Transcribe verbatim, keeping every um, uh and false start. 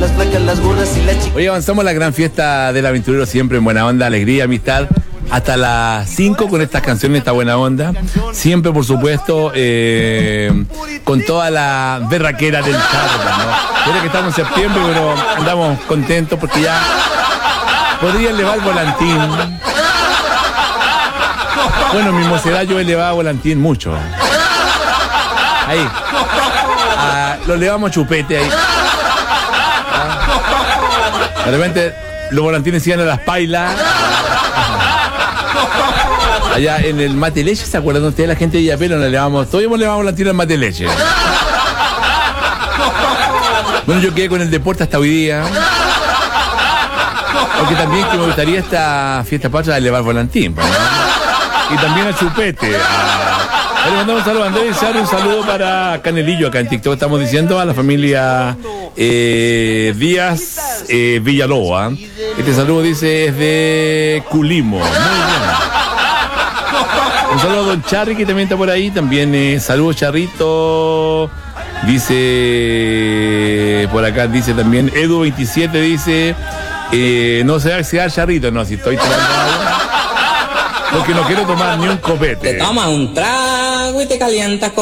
las flacas, las gordas y las chicas. Hoy avanzamos a la gran fiesta del aventurero, siempre en buena onda, alegría, amistad. Hasta las cinco con estas canciones, esta buena onda. Siempre, por supuesto, eh, con toda la berraquera del charla, ¿no? Mira que estamos en septiembre, pero andamos contentos porque ya podría elevar el volantín. Bueno, en mi mocedad yo elevaba volantín mucho. Ahí. Ah, lo elevamos chupete ahí. Ah. De repente los volantines iban a las pailas. Allá en el Mate Leche, ¿se acuerdan ustedes? La gente de Villapelo nos elevamos, todavía hemos elevado volantín al Mate Leche. Bueno, yo quedé con el deporte hasta hoy día. Porque también que me gustaría esta fiesta patria de elevar volantín, ¿no? Y también a chupete. A... Le mandamos un saludo a Andrés Sar, un saludo para Canelillo acá en TikTok. Estamos diciendo a la familia eh, Díaz eh, Villalobos. Este saludo dice es de Culimo. Muy bien. Un saludo a Don Charri que también está por ahí. También eh, saludos Charrito. Dice por acá, dice también Edu veintisiete, dice eh, no se va a accidar Charrito. No, si estoy tomando agua porque no quiero tomar ni un copete. Te tomas un trago y te calientas con